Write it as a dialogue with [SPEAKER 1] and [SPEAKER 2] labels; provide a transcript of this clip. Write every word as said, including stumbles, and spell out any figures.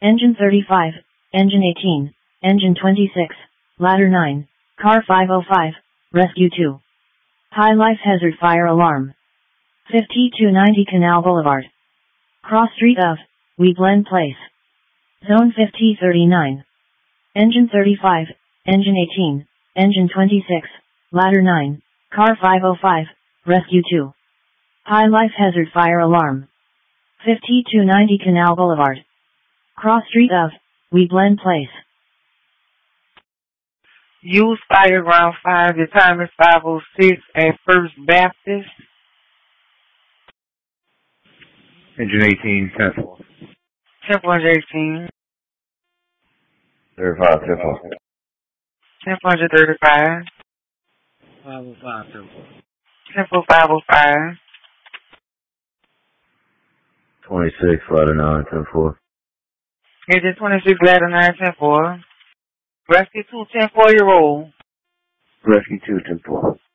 [SPEAKER 1] Engine thirty-five, Engine eighteen, Engine twenty-six, Ladder nine, Car five oh five, Rescue two. High Life Hazard Fire Alarm. fifty-two ninety Canal Boulevard. Cross Street of, We Blend Place. Zone fifty thirty-nine. Engine thirty-five, Engine eighteen, Engine twenty-six, Ladder nine, Car five oh five, Rescue two. High Life Hazard Fire Alarm. fifty-two ninety Canal Boulevard. Cross Street of, We Blend Place.
[SPEAKER 2] Use Fire Ground five, the time is five oh six at First Baptist.
[SPEAKER 3] Engine eighteen, Temple.
[SPEAKER 2] Temple eighteen.
[SPEAKER 3] thirty-five, Temple.
[SPEAKER 2] Temple thirty-five.
[SPEAKER 4] five oh five, Temple.
[SPEAKER 2] Temple five oh five.
[SPEAKER 3] twenty-six, Ladder nine, ten four.
[SPEAKER 2] Engine twenty-six, Ladder nine, ten four. Rescue two, ten four-year-old.
[SPEAKER 3] Rescue two, ten four.